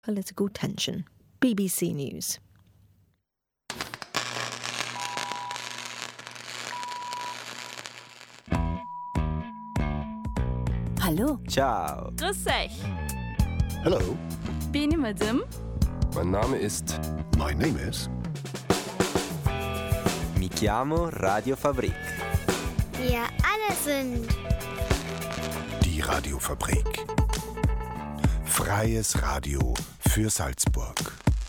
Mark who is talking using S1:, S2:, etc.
S1: Political tension. BBC News.
S2: Hallo.
S3: Ciao.
S2: Grüß euch.
S4: Hello.
S2: Bin ich Madame?
S5: Mein Name ist...
S4: My name is...
S3: Mi chiamo Radio Fabrik.
S6: Wir alle sind...
S4: Die Radiofabrik. Freies Radio für Salzburg.